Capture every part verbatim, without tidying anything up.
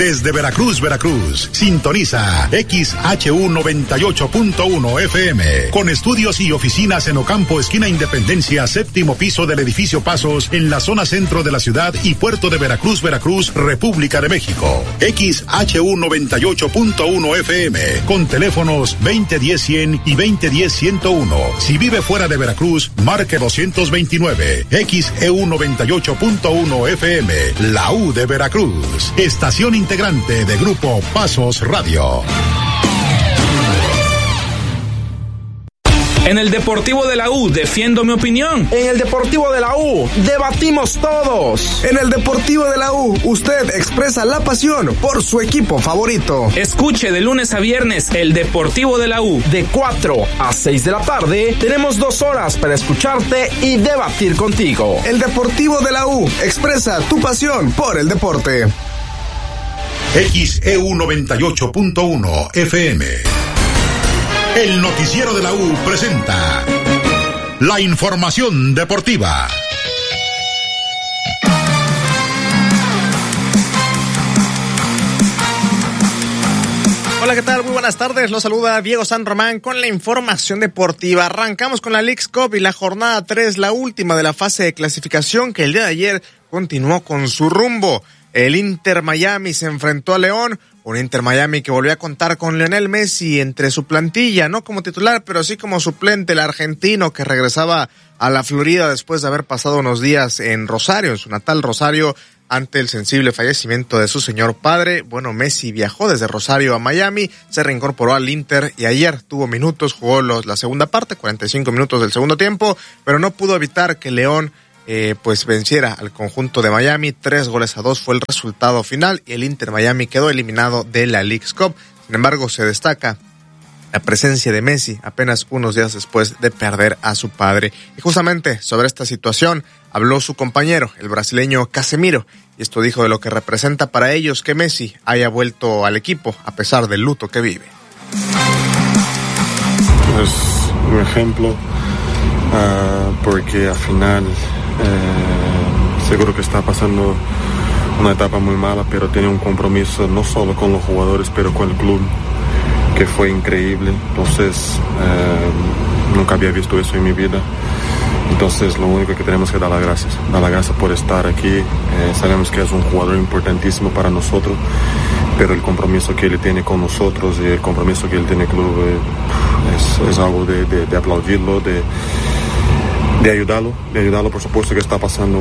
Desde Veracruz, Veracruz, sintoniza X H U noventa y ocho punto uno F M, con estudios y oficinas en Ocampo, esquina Independencia, séptimo piso del edificio Pasos, en la zona centro de la ciudad y puerto de Veracruz, Veracruz, República de México. X H U noventa y ocho punto uno F M, con teléfonos veinte diez cien y veinte diez ciento uno. Si vive fuera de Veracruz, marque doscientos veintinueve. X E U noventa y ocho punto uno F M, la U de Veracruz. Estación integrante de Grupo Pasos Radio. En el Deportivo de la U defiendo mi opinión. En el Deportivo de la U debatimos todos. En el Deportivo de la U usted expresa la pasión por su equipo favorito. Escuche de lunes a viernes el Deportivo de la U. De cuatro a seis de la tarde tenemos dos horas para escucharte y debatir contigo. El Deportivo de la U expresa tu pasión por el deporte. X E U noventa y ocho punto uno F M. El noticiero de la U presenta la información deportiva. Hola, ¿qué tal? Muy buenas tardes. Los saluda Diego San Román con la información deportiva. Arrancamos con la Leagues Cup y la jornada tres, la última de la fase de clasificación, que el día de ayer continuó con su rumbo. El Inter Miami se enfrentó a León, un Inter Miami que volvió a contar con Lionel Messi entre su plantilla, no como titular, pero sí como suplente, el argentino que regresaba a la Florida después de haber pasado unos días en Rosario, en su natal Rosario, ante el sensible fallecimiento de su señor padre. Bueno, Messi viajó desde Rosario a Miami, se reincorporó al Inter y ayer tuvo minutos, jugó los, la segunda parte, cuarenta y cinco minutos del segundo tiempo, pero no pudo evitar que León Eh, pues venciera al conjunto de Miami. Tres goles a dos fue el resultado final y el Inter Miami quedó eliminado de la Leagues Cup. Sin embargo, se destaca la presencia de Messi apenas unos días después de perder a su padre. Y justamente sobre esta situación habló su compañero, el brasileño Casemiro, y esto dijo de lo que representa para ellos que Messi haya vuelto al equipo a pesar del luto que vive. Es un ejemplo uh, porque al final Eh, seguro que está pasando una etapa muy mala, pero tiene un compromiso no solo con los jugadores, pero con el club, que fue increíble. Entonces, eh, nunca había visto eso en mi vida. Entonces, lo único que tenemos que dar las gracias, dar las gracias por estar aquí. Eh, sabemos que es un jugador importantísimo para nosotros, pero el compromiso que él tiene con nosotros y el compromiso que él tiene con el club eh, es, es algo de, de, de aplaudirlo, de de ayudarlo, de ayudarlo por supuesto que está pasando,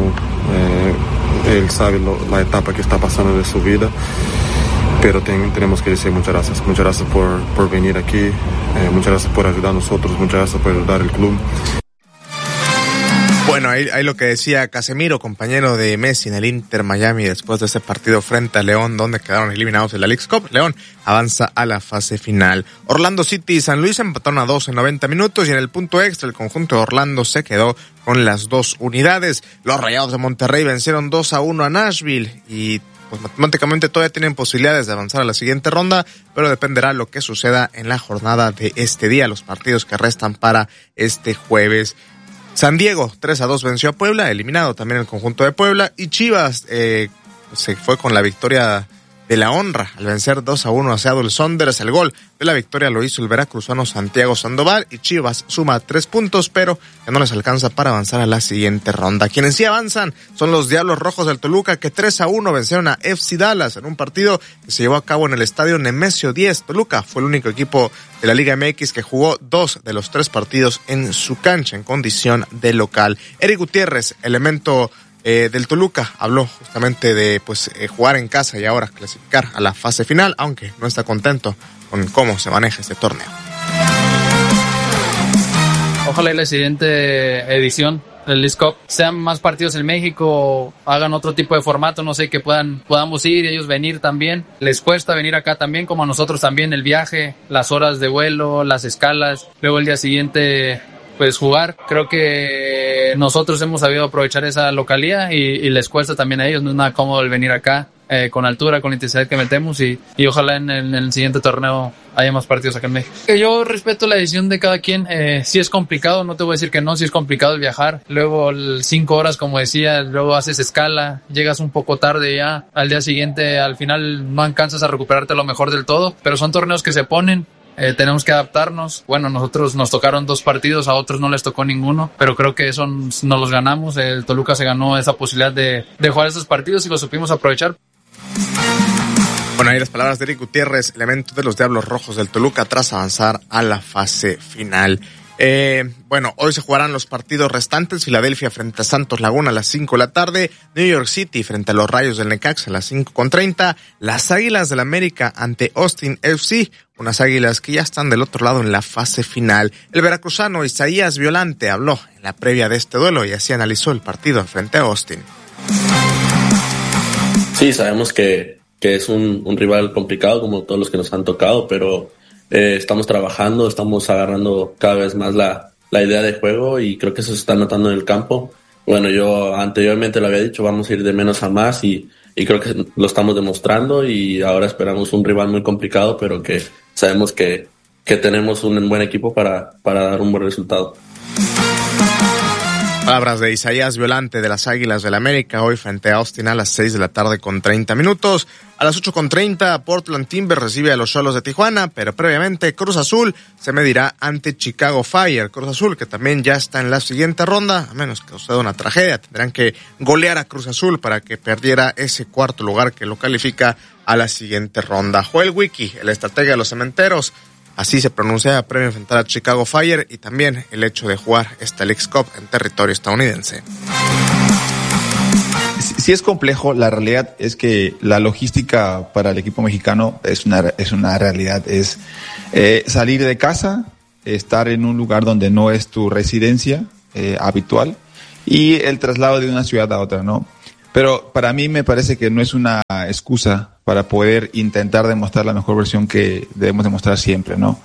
eh, él sabe lo, la etapa que está pasando de su vida, pero ten, tenemos que decir muchas gracias, muchas gracias por, por venir aquí, eh, muchas gracias por ayudar a nosotros, muchas gracias por ayudar al club. Bueno, ahí, ahí lo que decía Casemiro, compañero de Messi en el Inter Miami después de ese partido frente a León, donde quedaron eliminados en la Leagues Cup. León avanza a la fase final. Orlando City y San Luis empataron a dos en noventa minutos y en el punto extra el conjunto de Orlando se quedó con las dos unidades. Los Rayados de Monterrey vencieron dos a uno a Nashville y pues matemáticamente todavía tienen posibilidades de avanzar a la siguiente ronda, pero dependerá lo que suceda en la jornada de este día, los partidos que restan para este jueves. San Diego tres a dos venció a Puebla, eliminado también el conjunto de Puebla, y Chivas eh, se fue con la victoria de la honra al vencer dos a uno a Seattle Sounders. El gol de la victoria lo hizo el veracruzano Santiago Sandoval y Chivas suma tres puntos, pero que no les alcanza para avanzar a la siguiente ronda. Quienes sí avanzan son los Diablos Rojos del Toluca, que tres a uno vencieron a F C Dallas en un partido que se llevó a cabo en el estadio Nemesio diez. Toluca fue el único equipo de la Liga M X que jugó dos de los tres partidos en su cancha en condición de local. Eric Gutiérrez, elemento Eh, del Toluca, habló justamente de pues eh, jugar en casa y ahora clasificar a la fase final, aunque no está contento con cómo se maneja este torneo. Ojalá en la siguiente edición del Leagues Cup sean más partidos en México, hagan otro tipo de formato, no sé, que puedan podamos ir y ellos venir también. Les cuesta venir acá también, como a nosotros también, el viaje, las horas de vuelo, las escalas, luego el día siguiente pues jugar. Creo que nosotros hemos sabido aprovechar esa localía y, y les cuesta también a ellos, no es nada cómodo el venir acá eh, con altura, con la intensidad que metemos y, y ojalá en el, en el siguiente torneo haya más partidos acá en México. Yo respeto la decisión de cada quien. Eh, sí es complicado, no te voy a decir que no, sí es complicado el viajar. Luego cinco horas, como decía, luego haces escala, llegas un poco tarde ya. Al día siguiente, al final no alcanzas a recuperarte lo mejor del todo, pero son torneos que se ponen. Eh, tenemos que adaptarnos. Bueno, nosotros nos tocaron dos partidos, a otros no les tocó ninguno, pero creo que eso nos los ganamos. El Toluca se ganó esa posibilidad de, de jugar esos partidos y lo supimos aprovechar. Bueno, ahí las palabras de Eric Gutiérrez, elemento de los Diablos Rojos del Toluca tras avanzar a la fase final. Eh, bueno, hoy se jugarán los partidos restantes. Filadelfia frente a Santos Laguna a las cinco de la tarde. New York City frente a los Rayos del Necaxa a las cinco con treinta. Las Águilas del América ante Austin F C. Unas Águilas que ya están del otro lado en la fase final. El veracruzano Isaías Violante habló en la previa de este duelo y así analizó el partido frente a Austin. Sí, sabemos que, que es un, un rival complicado como todos los que nos han tocado, pero Eh, estamos trabajando, estamos agarrando cada vez más la, la idea de juego y creo que eso se está notando en el campo. Bueno, yo anteriormente lo había dicho, vamos a ir de menos a más y, y creo que lo estamos demostrando y ahora esperamos un rival muy complicado, pero que sabemos que, que tenemos un buen equipo para, para dar un buen resultado. Palabras de Isaías Violante de las Águilas del América hoy frente a Austin a las seis de la tarde con treinta minutos. A las ocho con treinta Portland Timbers recibe a los Xolos de Tijuana, pero previamente Cruz Azul se medirá ante Chicago Fire. Cruz Azul que también ya está en la siguiente ronda, a menos que suceda una tragedia, tendrán que golear a Cruz Azul para que perdiera ese cuarto lugar que lo califica a la siguiente ronda. Joel Wiki, el estratega de los Cementeros, así se pronuncia previo a enfrentar a Chicago Fire y también el hecho de jugar esta Leagues Cup en territorio estadounidense. Sí es complejo, la realidad es que la logística para el equipo mexicano es una, es una realidad, es eh, salir de casa, estar en un lugar donde no es tu residencia eh, habitual y el traslado de una ciudad a otra, ¿no? Pero para mí me parece que no es una excusa para poder intentar demostrar la mejor versión que debemos demostrar siempre, ¿no?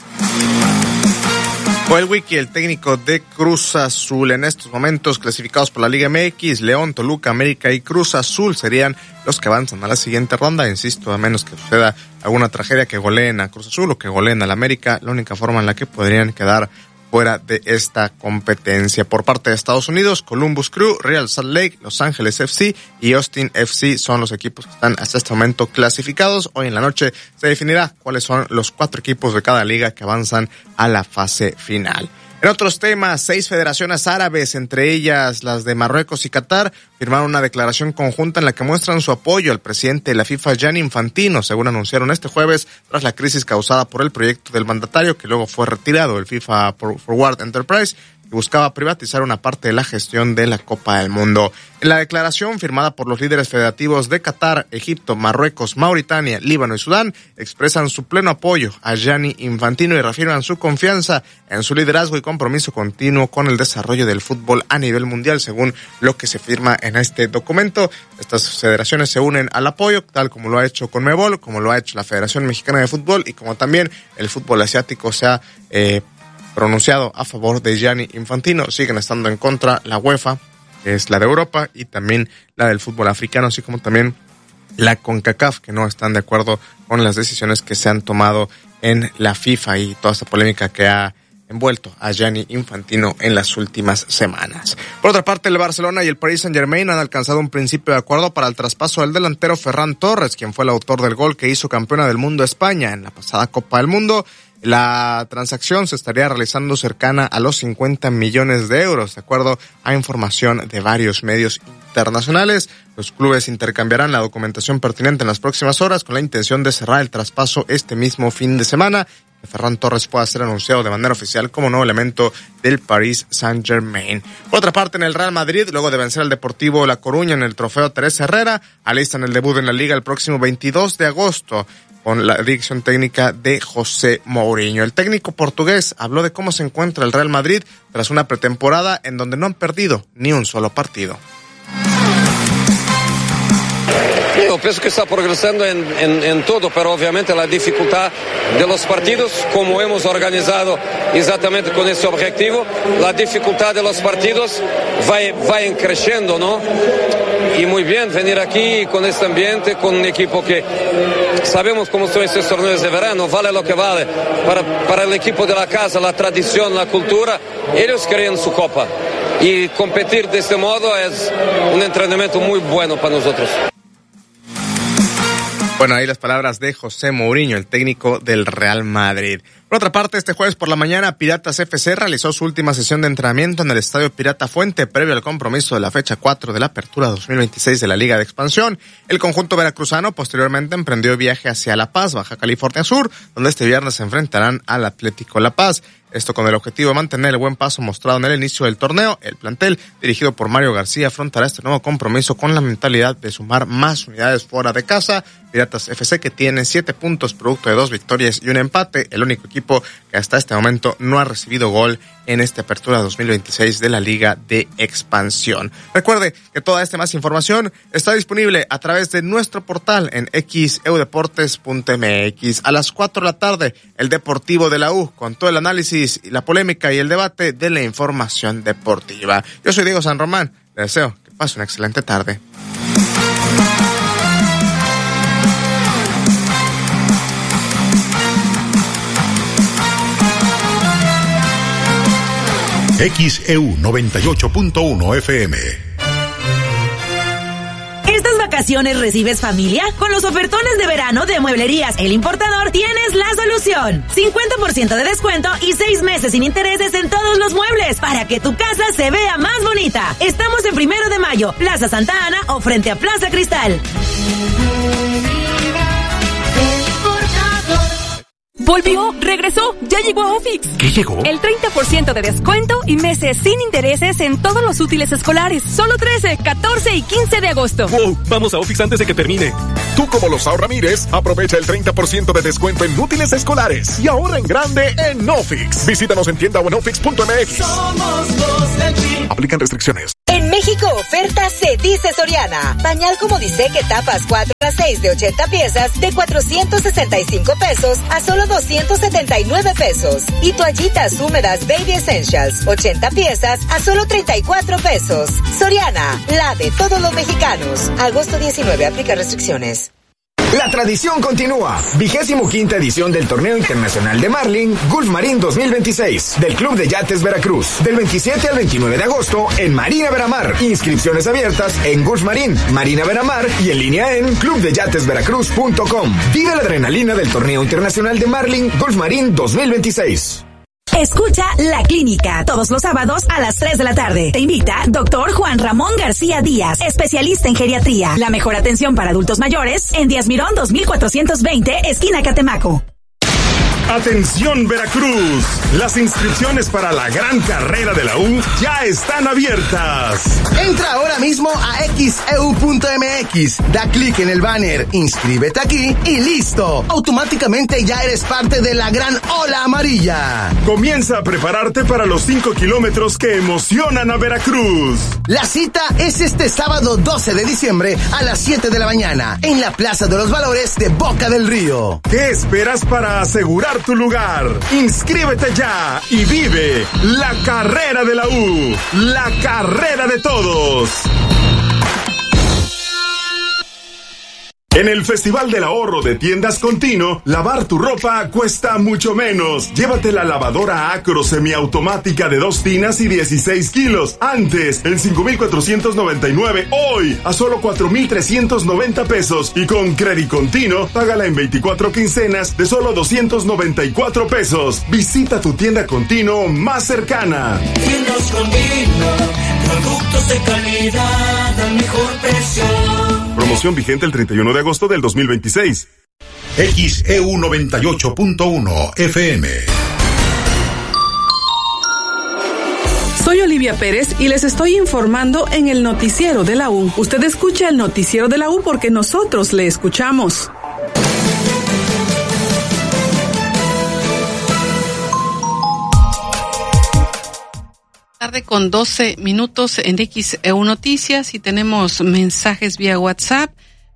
Joel Wiki, el técnico de Cruz Azul, en estos momentos clasificados por la Liga M X, León, Toluca, América y Cruz Azul serían los que avanzan a la siguiente ronda. Insisto, a menos que suceda alguna tragedia que goleen a Cruz Azul o que goleen a la América, la única forma en la que podrían quedar fuera de esta competencia. Por parte de Estados Unidos, Columbus Crew, Real Salt Lake, Los Ángeles F C y Austin F C son los equipos que están hasta este momento clasificados. Hoy en la noche se definirá cuáles son los cuatro equipos de cada liga que avanzan a la fase final. En otros temas, seis federaciones árabes, entre ellas las de Marruecos y Qatar, firmaron una declaración conjunta en la que muestran su apoyo al presidente de la FIFA, Gianni Infantino, según anunciaron este jueves, tras la crisis causada por el proyecto del mandatario, que luego fue retirado del FIFA Forward Enterprise, que buscaba privatizar una parte de la gestión de la Copa del Mundo. En la declaración, firmada por los líderes federativos de Qatar, Egipto, Marruecos, Mauritania, Líbano y Sudán, expresan su pleno apoyo a Gianni Infantino y reafirman su confianza en su liderazgo y compromiso continuo con el desarrollo del fútbol a nivel mundial, según lo que se firma en este documento. Estas federaciones se unen al apoyo, tal como lo ha hecho Conmebol, como lo ha hecho la Federación Mexicana de Fútbol y como también el fútbol asiático se ha eh, pronunciado a favor de Gianni Infantino. Siguen estando en contra la UEFA, que es la de Europa, y también la del fútbol africano, así como también la CONCACAF, que no están de acuerdo con las decisiones que se han tomado en la FIFA y toda esta polémica que ha envuelto a Gianni Infantino en las últimas semanas. Por otra parte, el Barcelona y el Paris Saint-Germain han alcanzado un principio de acuerdo para el traspaso del delantero Ferran Torres, quien fue el autor del gol que hizo campeona del mundo a España en la pasada Copa del Mundo. La transacción se estaría realizando cercana a los cincuenta millones de euros, de acuerdo a información de varios medios internacionales. Los clubes intercambiarán la documentación pertinente en las próximas horas con la intención de cerrar el traspaso este mismo fin de semana. Que Ferran Torres pueda ser anunciado de manera oficial como nuevo elemento del Paris Saint-Germain. Por otra parte, en el Real Madrid, luego de vencer al Deportivo La Coruña en el trofeo Teresa Herrera, alistan el debut en la Liga el próximo veintidós de agosto. Con la dirección técnica de José Mourinho. El técnico portugués habló de cómo se encuentra el Real Madrid tras una pretemporada en donde no han perdido ni un solo partido. Bien, Bueno, pienso que está progresando en, en, en todo, pero obviamente la dificultad de los partidos, como hemos organizado exactamente con ese objetivo, la dificultad de los partidos va, va creciendo, ¿no? Y muy bien venir aquí con este ambiente, con un equipo que sabemos cómo son estos torneos de verano, vale lo que vale. Para, para el equipo de la casa, la tradición, la cultura, ellos querían su copa. Y competir de este modo es un entrenamiento muy bueno para nosotros. Bueno, ahí las palabras de José Mourinho, el técnico del Real Madrid. Por otra parte, este jueves por la mañana, Piratas F C realizó su última sesión de entrenamiento en el Estadio Pirata Fuente, previo al compromiso de la fecha cuatro de la Apertura dos mil veintiséis de la Liga de Expansión. El conjunto veracruzano posteriormente emprendió viaje hacia La Paz, Baja California Sur, donde este viernes se enfrentarán al Atlético La Paz. Esto con el objetivo de mantener el buen paso mostrado en el inicio del torneo. El plantel, dirigido por Mario García, afrontará este nuevo compromiso con la mentalidad de sumar más unidades fuera de casa. Piratas F C, que tiene siete puntos producto de dos victorias y un empate, el único equipo que hasta este momento no ha recibido gol en esta apertura dos mil veintiséis de la Liga de Expansión. Recuerde que toda esta más información está disponible a través de nuestro portal en x e u deportes punto m x. A las cuatro de la tarde, el Deportivo de la U, con todo el análisis, la polémica y el debate de la información deportiva. Yo soy Diego San Román, le deseo que pase una excelente tarde. X E U noventa y ocho punto uno F M. ¿Estas vacaciones recibes familia? Con los ofertones de verano de Mueblerías El Importador tienes la solución. cincuenta por ciento de descuento y seis meses sin intereses en todos los muebles para que tu casa se vea más bonita. Estamos en Primero de Mayo, Plaza Santa Ana o frente a Plaza Cristal. Volvió, regresó, ya llegó a Ofix. ¿Qué llegó? El treinta por ciento de descuento y meses sin intereses en todos los útiles escolares. Solo trece, catorce y quince de agosto. Wow, vamos a Ofix antes de que termine. Tú, como los Ramírez, aprovecha el treinta por ciento de descuento en útiles escolares y ahorra en grande en Ofix. Visítanos en tienda o en ofix punto m x. Somos los del Team. Aplican restricciones. En México, oferta se dice Soriana. Pañal como dice que tapas cuatro a seis de ochenta piezas de cuatrocientos sesenta y cinco pesos a solo doscientos setenta y nueve pesos. Y toallitas húmedas Baby Essentials, ochenta piezas a solo treinta y cuatro pesos. Soriana, la de todos los mexicanos. Agosto diecinueve, aplica restricciones. La tradición continúa. Vigésimo quinta edición del Torneo Internacional de Marlin Gulf Marín dos mil veintiséis del Club de Yates Veracruz. Del veintisiete al veintinueve de agosto en Marina Veramar. Inscripciones abiertas en Gulf Marín, Marina Veramar y en línea en club de yates veracruz punto com. Vive la adrenalina del Torneo Internacional de Marlin Gulf Marín dos mil veintiséis. Escucha La Clínica todos los sábados a las tres de la tarde. Te invita doctor Juan Ramón García Díaz, especialista en geriatría. La mejor atención para adultos mayores en Díaz Mirón dos mil cuatrocientos veinte, esquina Catemaco. Atención Veracruz, las inscripciones para la gran carrera de la U ya están abiertas. Entra ahora mismo a x e u punto m x, da clic en el banner, inscríbete aquí y listo. Automáticamente ya eres parte de la gran ola amarilla. Comienza a prepararte para los cinco kilómetros que emocionan a Veracruz. La cita es este sábado doce de diciembre a las siete de la mañana en la Plaza de los Valores de Boca del Río. ¿Qué esperas para asegurar tu lugar? Inscríbete ya y vive la carrera de la U, la carrera de todos. En el Festival del Ahorro de Tiendas Continuo, lavar tu ropa cuesta mucho menos. Llévate la lavadora Acro semiautomática de dos tinas y dieciséis kilos. Antes, en cinco mil cuatrocientos noventa y nueve. Hoy, a solo cuatro mil trescientos noventa pesos. Y con Credit Continuo, págala en veinticuatro quincenas de solo doscientos noventa y cuatro pesos. Visita tu tienda Continuo más cercana. Tiendas Continuo, productos de calidad al mejor precio. Promoción vigente el treinta y uno de agosto del dos mil veintiséis. X E U noventa y ocho punto uno F M. Soy Olivia Pérez y les estoy informando en el noticiero de la U. Usted escucha el noticiero de la U porque nosotros le escuchamos. Tarde con doce minutos en X E U Noticias y tenemos mensajes vía WhatsApp.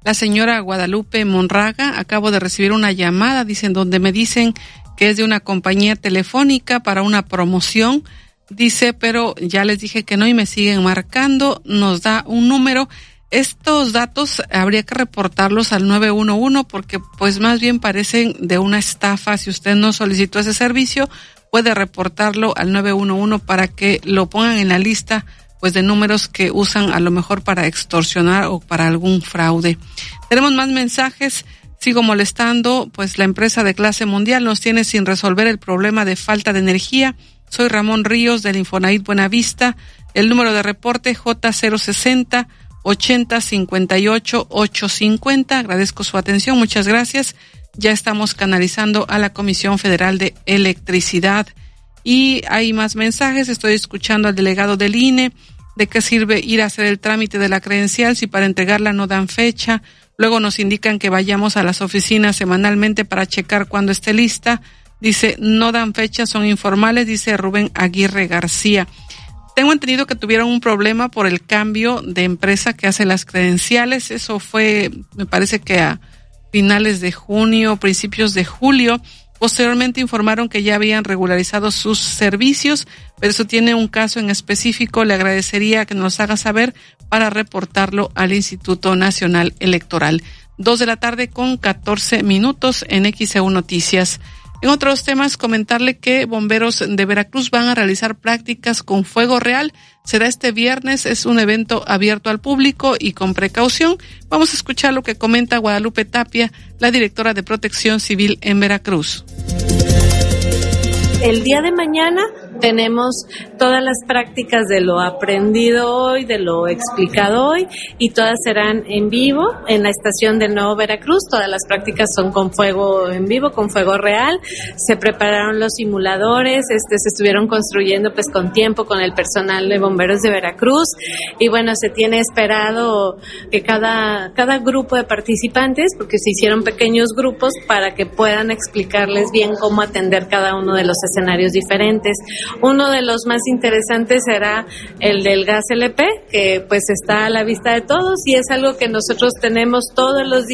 la señora Guadalupe Monraga. Acabo de recibir una llamada, dicen, donde me dicen que es de una compañía telefónica para una promoción. Dice, pero ya les dije que no y me siguen marcando. Nos da un número. Estos datos habría que reportarlos al nueve uno uno porque pues más bien parecen de una estafa. Si usted no solicitó ese servicio, puede reportarlo al nueve uno uno para que lo pongan en la lista pues de números que usan a lo mejor para extorsionar o para algún fraude. Tenemos más mensajes. Sigo molestando, pues la empresa de clase mundial nos tiene sin resolver el problema de falta de energía. Soy Ramón Ríos del Infonavit Buenavista. El número de reporte J cero sesenta ochenta cincuenta y ocho ochocientos cincuenta. Agradezco su atención, muchas gracias. Ya estamos canalizando a la Comisión Federal de Electricidad. Y hay más mensajes. Estoy escuchando al delegado del I N E. ¿De qué sirve ir a hacer el trámite de la credencial si para entregarla no dan fecha? Luego nos indican que vayamos a las oficinas semanalmente para checar cuando esté lista. Dice, no dan fecha, son informales, dice Rubén Aguirre García. Tengo entendido que tuvieron un problema por el cambio de empresa que hace las credenciales. Eso fue, me parece que a finales de junio, principios de julio. Posteriormente informaron que ya habían regularizado sus servicios, pero eso tiene un caso en específico. Le agradecería que nos haga saber para reportarlo al Instituto Nacional Electoral. Dos de la tarde con catorce minutos en X E U Noticias. En otros temas, comentarle que bomberos de Veracruz van a realizar prácticas con fuego real. Será este viernes, es un evento abierto al público y con precaución. Vamos a escuchar lo que comenta Guadalupe Tapia, la directora de Protección Civil en Veracruz. El día de mañana tenemos todas las prácticas de lo aprendido hoy, de lo explicado hoy, y todas serán en vivo en la estación del Nuevo Veracruz. Todas las prácticas son con fuego en vivo, con fuego real. Se prepararon los simuladores, este, se estuvieron construyendo pues con tiempo con el personal de bomberos de Veracruz, y bueno, se tiene esperado que cada, cada grupo de participantes, porque se hicieron pequeños grupos para que puedan explicarles bien cómo atender cada uno de los escenarios diferentes. Uno de los más interesantes será el del gas L P, que pues está a la vista de todos y es algo que nosotros tenemos todos los días